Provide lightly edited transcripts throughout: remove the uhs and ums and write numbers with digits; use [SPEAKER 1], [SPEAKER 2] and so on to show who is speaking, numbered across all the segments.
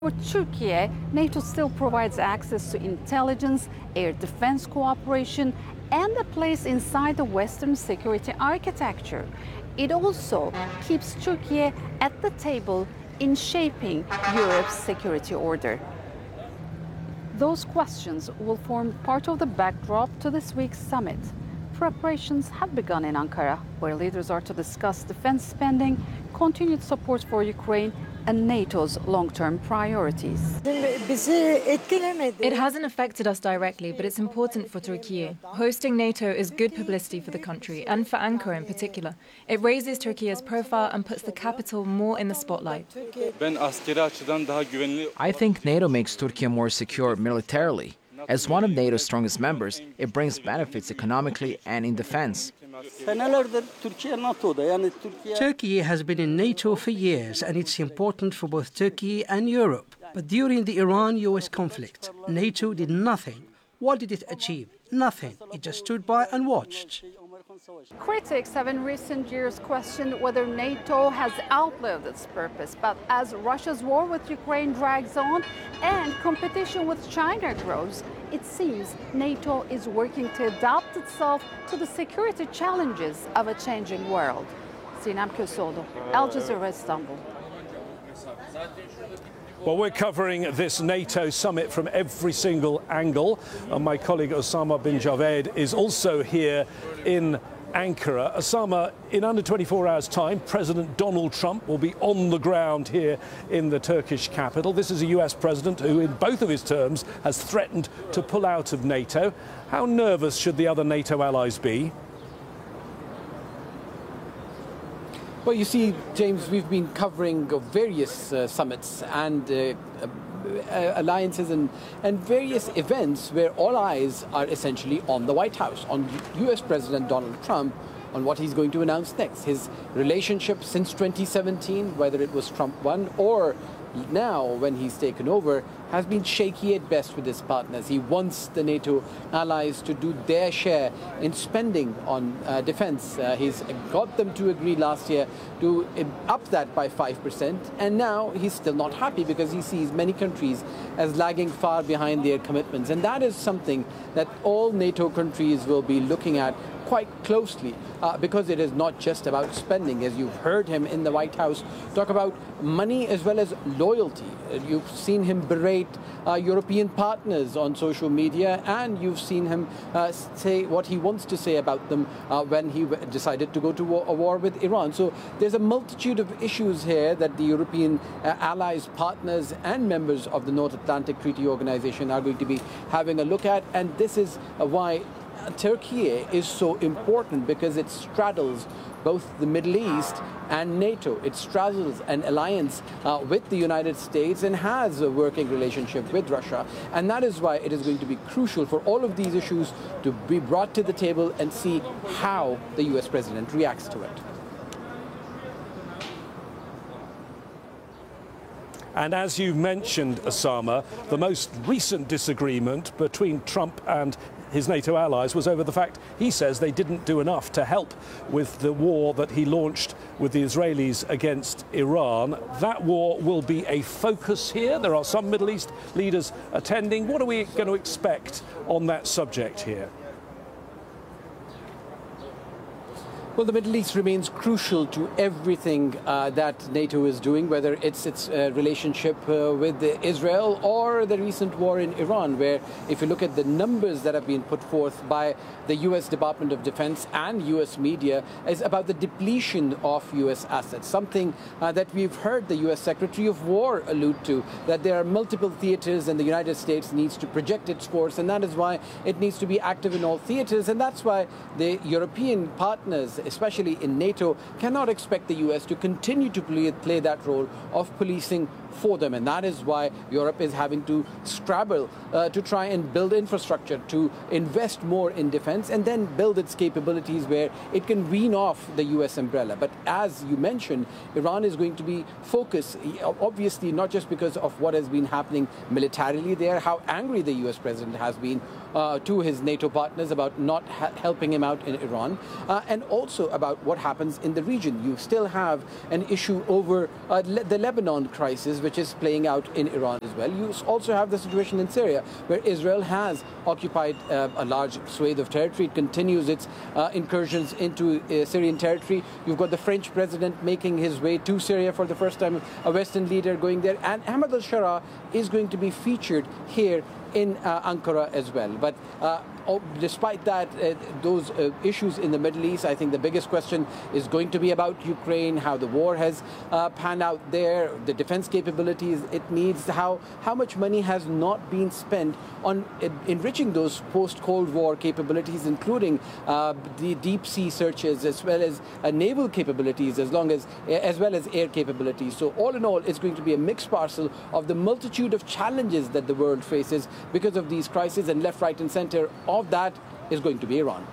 [SPEAKER 1] For Turkey, NATO still provides access to intelligence, air defense cooperation, and a place inside the Western security architecture. It also keeps Turkey at the table in shaping Europe's security order. Those questions will form part of the backdrop to this week's summit. Preparations have begun in Ankara, where leaders are to discuss defense spending, continued support for Ukraine, and NATO's long-term priorities.
[SPEAKER 2] It hasn't affected us directly, but it's important for Turkey. Hosting NATO is good publicity for the country, and for Ankara in particular. It raises Turkey's profile and puts the capital more in the spotlight.
[SPEAKER 3] I think NATO makes Turkey more secure militarily. As one of NATO's strongest members, it brings benefits economically and in defense.
[SPEAKER 4] Turkey has been in NATO for years, and it's important for both Turkey and Europe. But during the Iran-US conflict, NATO did nothing. What did it achieve? Nothing. It just stood by and watched.
[SPEAKER 1] Critics have in recent years questioned whether NATO has outlived its purpose. But as Russia's war with Ukraine drags on and competition with China grows, it seems NATO is working to adapt itself to the security challenges of a changing world. Sinem Köseoğlu, Al Jazeera, Istanbul.
[SPEAKER 5] Well, we're covering this NATO summit from every single angle. And my colleague Osama bin Javed is also here in Ankara. Osama, in under 24 hours' time, President Donald Trump will be on the ground here in the Turkish capital. This is a US president who, in both of his terms, has threatened to pull out of NATO. How nervous should the other NATO allies be?
[SPEAKER 6] Well, you see, James, we've been covering various summits and alliances and various events where all eyes are essentially on the White House, on US President Donald Trump, on what he's going to announce next. His relationship since 2017, whether it was Trump 1 or now when he's taken over, has been shaky at best with his partners. He wants the NATO allies to do their share in spending on defense. He's got them to agree last year to up that by 5%, and now he's still not happy because he sees many countries as lagging far behind their commitments. And that is something that all NATO countries will be looking at quite closely because it is not just about spending, as you've heard him in the White House talk about money as well as loyalty. You've seen him berate European partners on social media, and you've seen him say what he wants to say about them when he decided to go to a war with Iran. So there's a multitude of issues here that the European allies, partners and members of the North Atlantic Treaty Organization are going to be having a look at, and this is why Turkey is so important, because it straddles both the Middle East and NATO. It straddles an alliance with the United States and has a working relationship with Russia. And that is why it is going to be crucial for all of these issues to be brought to the table and see how the US president reacts to it.
[SPEAKER 5] And as you mentioned, Osama, the most recent disagreement between Trump and his NATO allies was over the fact he says they didn't do enough to help with the war that he launched with the Israelis against Iran. That war will be a focus here. There are some Middle East leaders attending. What are we going to expect on that subject here?
[SPEAKER 6] Well, the Middle East remains crucial to everything that NATO is doing, whether it's its relationship with Israel or the recent war in Iran, where if you look at the numbers that have been put forth by the U.S. Department of Defense and U.S. media, is about the depletion of U.S. assets, something that we've heard the U.S. Secretary of War allude to, that there are multiple theaters and the United States needs to project its force, and that is why it needs to be active in all theaters, and that's why the European partners, especially in NATO, cannot expect the US to continue to play that role of policing for them. And that is why Europe is having to scrabble to try and build infrastructure, to invest more in defense, and then build its capabilities where it can wean off the US umbrella. But as you mentioned, Iran is going to be focused, obviously not just because of what has been happening militarily there, how angry the US president has been to his NATO partners about not helping him out in Iran, and also about what happens in the region. You still have an issue over the Lebanon crisis, which is playing out in Iran as well. You also have the situation in Syria, where Israel has occupied a large swathe of territory. It continues its incursions into Syrian territory. You've got the French president making his way to Syria for the first time, a Western leader going there, and Ahmed al-Sharaa is going to be featured here in Ankara as well. But despite that, those issues in the Middle East, I think the biggest question is going to be about Ukraine, how the war has panned out there, the defense capabilities it needs, how much money has not been spent on enriching those post-Cold War capabilities, including the deep sea searches as well as naval capabilities, as well as air capabilities. So all in all, it's going to be a mixed parcel of the multitude of challenges that the world faces because of these crises, and left, right, and center of that is going to be Iran.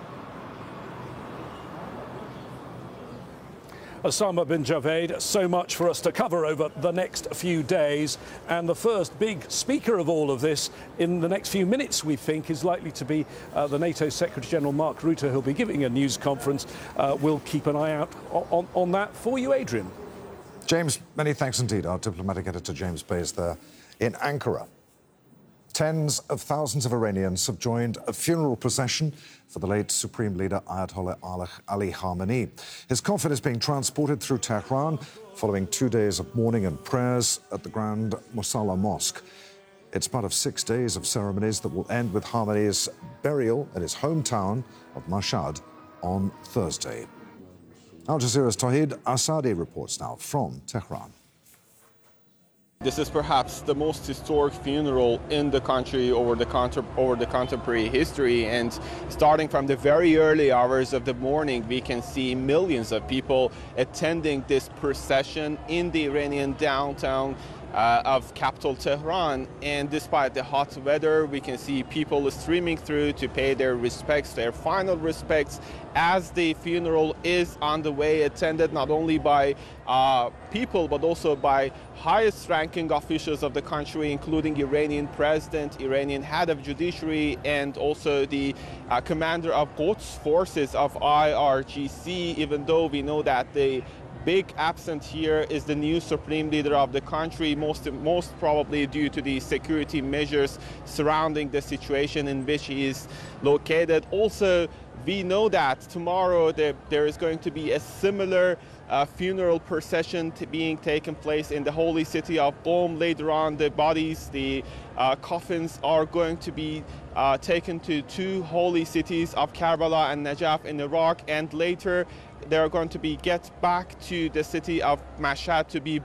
[SPEAKER 5] Osama bin Javed, so much for us to cover over the next few days. And the first big speaker of all of this in the next few minutes, we think, is likely to be the NATO Secretary-General Mark Rutte, who'll be giving a news conference. We'll keep an eye out on that for you, Adrian.
[SPEAKER 7] James, many thanks indeed. Our diplomatic editor, James Bays, there in Ankara. Tens of thousands of Iranians have joined a funeral procession for the late Supreme Leader Ayatollah Ali Khamenei. His coffin is being transported through Tehran following 2 days of mourning and prayers at the Grand Mosalla Mosque. It's part of 6 days of ceremonies that will end with Khamenei's burial at his hometown of Mashhad on Thursday. Al Jazeera's Tawhid Asadi reports now from Tehran.
[SPEAKER 8] This is perhaps the most historic funeral in the country over the contemporary history, and starting from the very early hours of the morning, we can see millions of people attending this procession in the Iranian downtown of capital Tehran. And despite the hot weather, we can see people streaming through to pay their respects, their final respects, as the funeral is on the way, attended not only by people but also by highest ranking officials of the country, including Iranian president, Iranian head of judiciary, and also the commander of Quds forces of IRGC, even though we know that the big absent here is the new supreme leader of the country, most probably due to the security measures surrounding the situation in which he is located. Also, we know that tomorrow there is going to be a similar funeral procession being taken place in the holy city of Qom. Later on, the bodies, the coffins are going to be taken to two holy cities of Karbala and Najaf in Iraq, and later they are going to be get back to the city of Mashhad to be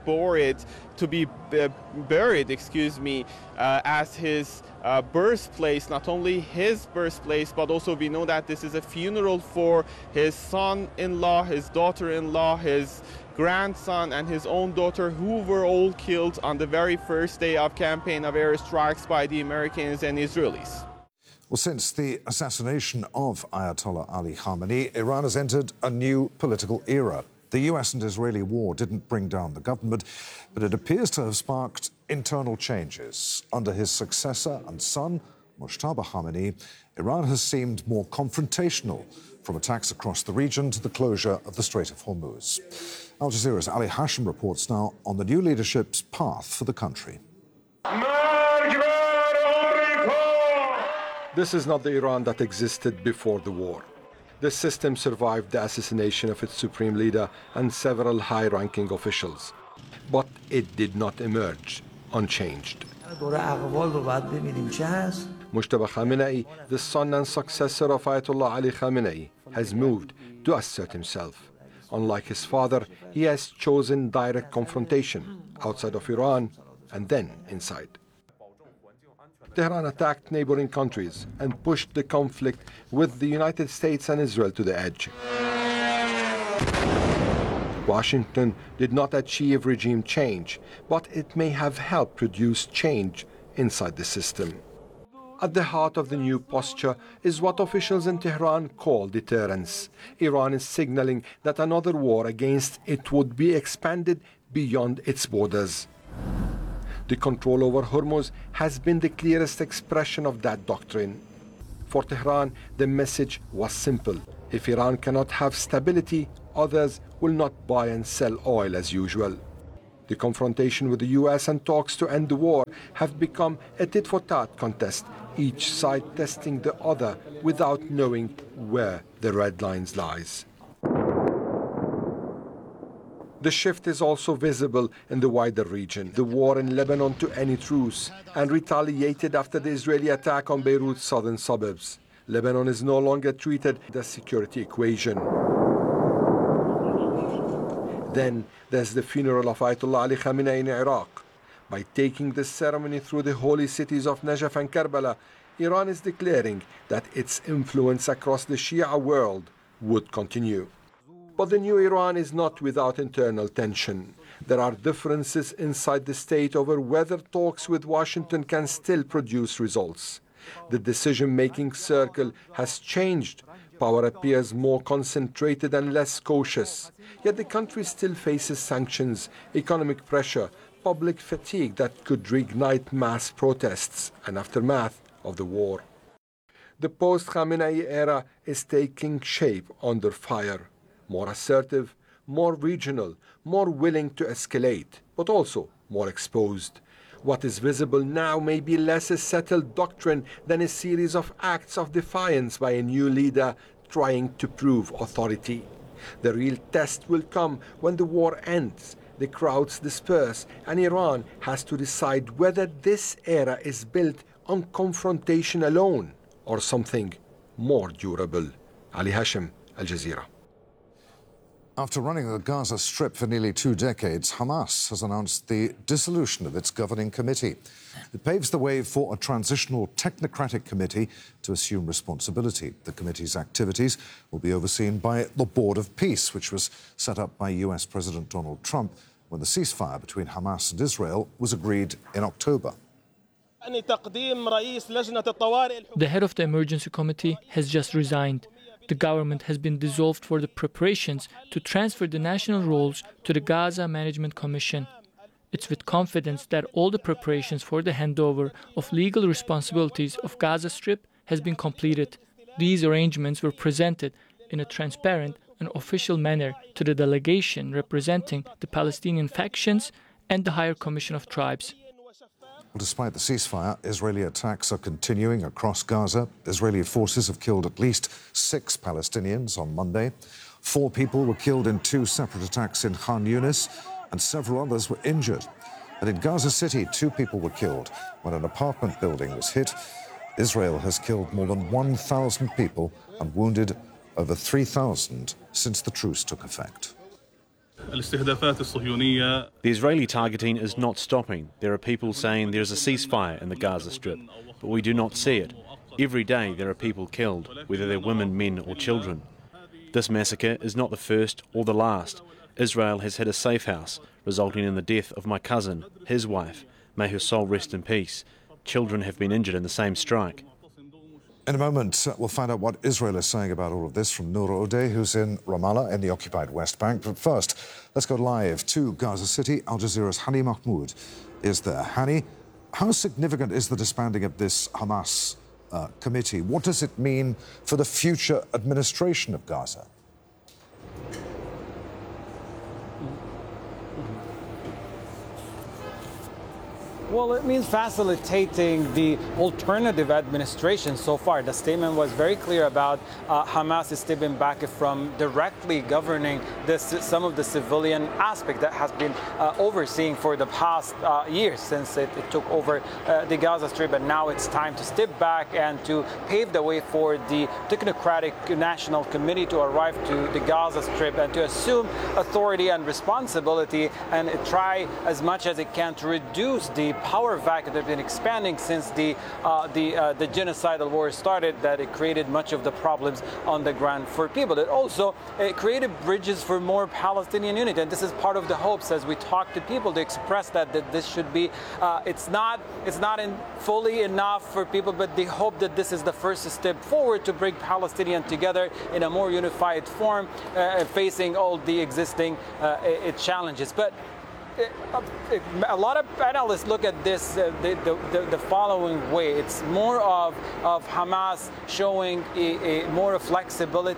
[SPEAKER 8] buried, as his birthplace. Not only his birthplace, but also we know that this is a funeral for his son-in-law, his daughter-in-law, his grandson, and his own daughter, who were all killed on the very first day of campaign of airstrikes by the Americans and Israelis.
[SPEAKER 7] Well, since the assassination of Ayatollah Ali Khamenei, Iran has entered a new political era. The US and Israeli war didn't bring down the government, but it appears to have sparked internal changes. Under his successor and son, Mojtaba Khamenei, Iran has seemed more confrontational, from attacks across the region to the closure of the Strait of Hormuz. Al Jazeera's Ali Hashim reports now on the new leadership's path for the country.
[SPEAKER 9] This is not the Iran that existed before the war. The system survived the assassination of its supreme leader and several high-ranking officials. But it did not emerge unchanged. Mojtaba Khamenei, the son and successor of Ayatollah Ali Khamenei, has moved to assert himself. Unlike his father, he has chosen direct confrontation outside of Iran and then inside. Tehran attacked neighboring countries and pushed the conflict with the United States and Israel to the edge. Washington did not achieve regime change, but it may have helped produce change inside the system. At the heart of the new posture is what officials in Tehran call deterrence. Iran is signaling that another war against it would be expanded beyond its borders. The control over Hormuz has been the clearest expression of that doctrine. For Tehran, the message was simple. If Iran cannot have stability, others will not buy and sell oil as usual. The confrontation with the US and talks to end the war have become a tit-for-tat contest, each side testing the other without knowing where the red lines lies. The shift is also visible in the wider region. The war in Lebanon to any truce and retaliated after the Israeli attack on Beirut's southern suburbs. Lebanon is no longer treated as a security equation. Then there's the funeral of Ayatollah Ali Khamenei in Iraq. By taking this ceremony through the holy cities of Najaf and Karbala, Iran is declaring that its influence across the Shia world would continue. But the new Iran is not without internal tension. There are differences inside the state over whether talks with Washington can still produce results. The decision-making circle has changed. Power appears more concentrated and less cautious. Yet the country still faces sanctions, economic pressure, public fatigue that could reignite mass protests, and aftermath of the war. The post-Khamenei era is taking shape under fire. More assertive, more regional, more willing to escalate, but also more exposed. What is visible now may be less a settled doctrine than a series of acts of defiance by a new leader trying to prove authority. The real test will come when the war ends, the crowds disperse, and Iran has to decide whether this era is built on confrontation alone or something more durable. Ali Hashim, Al Jazeera.
[SPEAKER 7] After running the Gaza Strip for nearly 2 decades, Hamas has announced the dissolution of its governing committee. It paves the way for a transitional technocratic committee to assume responsibility. The committee's activities will be overseen by the Board of Peace, which was set up by US President Donald Trump when the ceasefire between Hamas and Israel was agreed in October.
[SPEAKER 10] The head of the emergency committee has just resigned. The government has been dissolved for the preparations to transfer the national roles to the Gaza Management Commission. It's with confidence that all the preparations for the handover of legal responsibilities of Gaza Strip has been completed. These arrangements were presented in a transparent and official manner to the delegation representing the Palestinian factions and the Higher Commission of Tribes.
[SPEAKER 7] Despite the ceasefire, Israeli attacks are continuing across Gaza. Israeli forces have killed at least 6 Palestinians on Monday. 4 people were killed in 2 separate attacks in Khan Yunis, and several others were injured. And in Gaza City, 2 people were killed when an apartment building was hit. Israel has killed more than 1,000 people and wounded over 3,000 since the truce took effect.
[SPEAKER 11] The Israeli targeting is not stopping. There are people saying there is a ceasefire in the Gaza Strip, but we do not see it. Every day there are people killed, whether they're women, men or children. This massacre is not the first or the last. Israel has hit a safe house, resulting in the death of my cousin, his wife. May her soul rest in peace. Children have been injured in the same strike.
[SPEAKER 7] In a moment, we'll find out what Israel is saying about all of this from Noor Odeh, who's in Ramallah in the occupied West Bank. But first, let's go live to Gaza City. Al Jazeera's Hani Mahmoud is there. Hani, how significant is the disbanding of this Hamas committee? What does it mean for the future administration of Gaza?
[SPEAKER 12] Well, it means facilitating the alternative administration so far. The statement was very clear about Hamas stepping back from directly governing some of the civilian aspect that has been overseeing for the past years since it took over the Gaza Strip. And now it's time to step back and to pave the way for the technocratic national committee to arrive to the Gaza Strip and to assume authority and responsibility and try as much as it can to reduce the power vacuum that has been expanding since the genocidal war started, that it created much of the problems on the ground for people. It also created bridges for more Palestinian unity, and this is part of the hopes as we talk to people to express that this should be. It's not fully enough for people, but they hope that this is the first step forward to bring Palestinians together in a more unified form, facing all the existing challenges. But a lot of analysts look at this the following way. It's more of Hamas showing more flexibility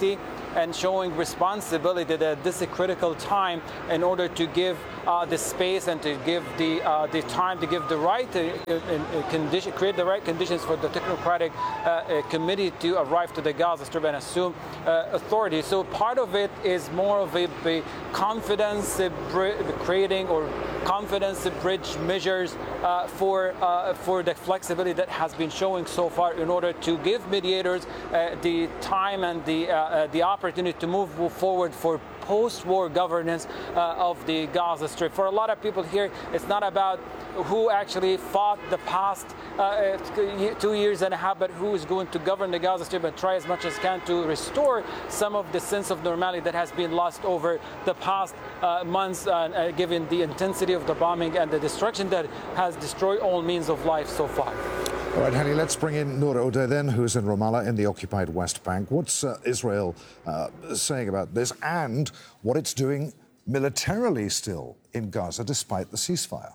[SPEAKER 12] and showing responsibility that this is a critical time in order to give the space and to give the time to give the right create the right conditions for the technocratic committee to arrive to the Gaza Strip and assume authority. So part of it is more of a confidence creating or confidence bridge measures for the flexibility that has been showing so far in order to give mediators the time and the opportunity to move forward for post-war governance of the Gaza Strip. For a lot of people here, it's not about who actually fought the past 2 years and a half, but who is going to govern the Gaza Strip and try as much as can to restore some of the sense of normality that has been lost over the past months, given the intensity of the bombing and the destruction that has destroyed all means of life so far.
[SPEAKER 7] All right, Hani, let's bring in Noor Odeh then, who's in Ramallah in the occupied West Bank. What's Israel saying about this and what it's doing militarily still in Gaza despite the ceasefire?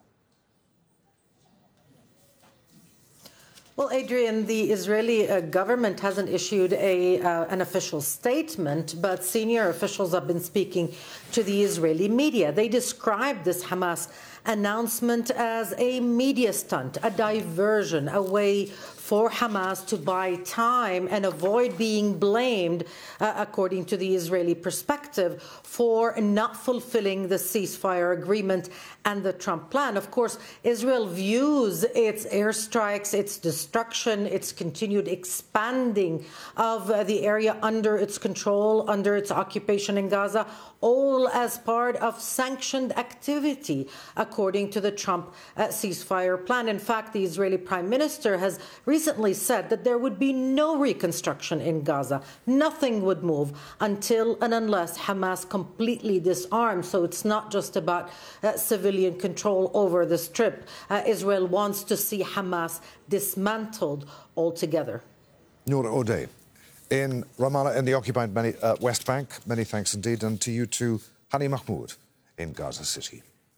[SPEAKER 13] Well, Adrian, the Israeli government hasn't issued an official statement, but senior officials have been speaking to the Israeli media. They described this Hamas announcement as a media stunt, a diversion, a way for Hamas to buy time and avoid being blamed, according to the Israeli perspective, for not fulfilling the ceasefire agreement and the Trump plan. Of course, Israel views its airstrikes, its destruction, its continued expanding of the area under its control, under its occupation in Gaza, all as part of sanctioned activity, according to the Trump ceasefire plan. In fact, the Israeli Prime Minister has recently said that there would be no reconstruction in Gaza. Nothing would move until and unless Hamas completely disarmed. So it's not just about civilian control over the Strip. Israel wants to see Hamas dismantled altogether.
[SPEAKER 7] Noor Odeh in Ramallah in the occupied West Bank. Many thanks indeed. And to you too, Hani Mahmoud in Gaza City.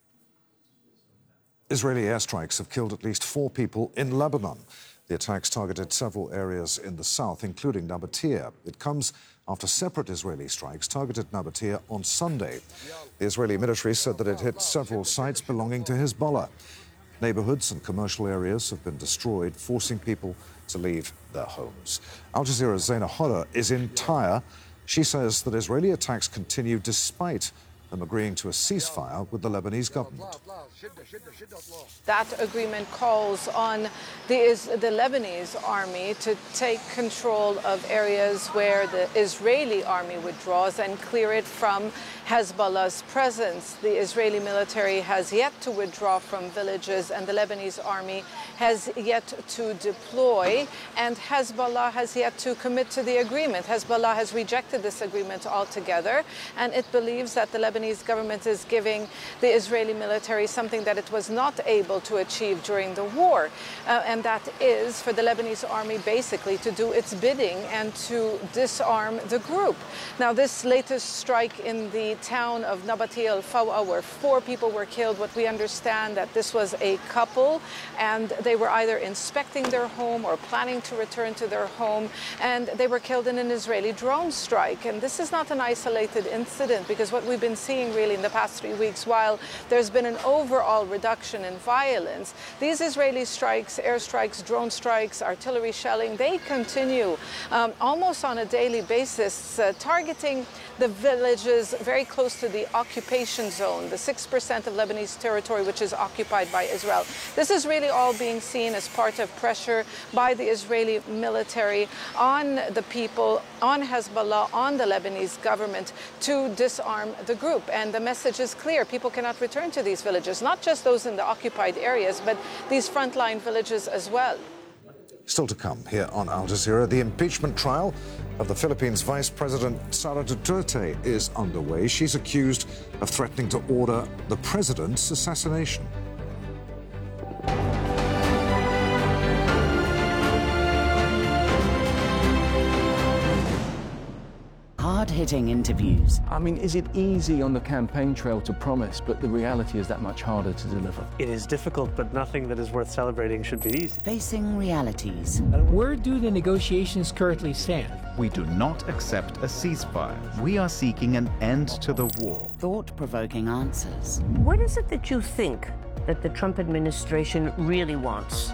[SPEAKER 7] Israeli airstrikes have killed at least 4 people in Lebanon. The attacks targeted several areas in the south, including Nabatea. It comes after separate Israeli strikes targeted Nabatea on Sunday. The Israeli military said that it hit several sites belonging to Hezbollah. Neighborhoods and commercial areas have been destroyed, forcing people to leave their homes. Al Jazeera's Zaina Hodder is in Tyre. She says that Israeli attacks continue despite them agreeing to a ceasefire with the Lebanese government.
[SPEAKER 14] That agreement calls on the Lebanese army to take control of areas where the Israeli army withdraws and clear it from Hezbollah's presence. The Israeli military has yet to withdraw from villages, and the Lebanese army has yet to deploy, and Hezbollah has yet to commit to the agreement. Hezbollah has rejected this agreement altogether, and it believes that the Lebanese government is giving the Israeli military something that it was not able to achieve during the war, and that is for the Lebanese army basically to do its bidding and to disarm the group. Now, this latest strike in the town of Nabatea al-Fawa, where 4 people were killed, what we understand that this was a couple, and they were either inspecting their home or planning to return to their home, and they were killed in an Israeli drone strike. And this is not an isolated incident, because what we've been seeing really in the past 3 weeks, while there's been an overall reduction in violence, these Israeli strikes, airstrikes, drone strikes, artillery shelling, they continue almost on a daily basis, targeting the villages very close to the occupation zone, the 6% of Lebanese territory which is occupied by Israel. This is really all being seen as part of pressure by the Israeli military on the people, on Hezbollah, on the Lebanese government to disarm the group. And the message is clear. People cannot return to these villages, not just those in the occupied areas, but these frontline villages as well.
[SPEAKER 7] Still to come here on Al Jazeera, the impeachment trial of the Philippines Vice President Sara Duterte is underway. She's accused of threatening to order the president's assassination.
[SPEAKER 15] hard-hitting interviews.
[SPEAKER 16] I mean, is it easy on the campaign trail to promise, but the reality is that much harder to deliver?
[SPEAKER 17] It is difficult, but nothing that is worth celebrating should be easy.
[SPEAKER 15] Facing realities.
[SPEAKER 18] Where do the negotiations currently stand?
[SPEAKER 19] We do not accept a ceasefire. We are seeking an end to the war.
[SPEAKER 15] Thought-provoking answers.
[SPEAKER 20] What is it that you think that the Trump administration really wants?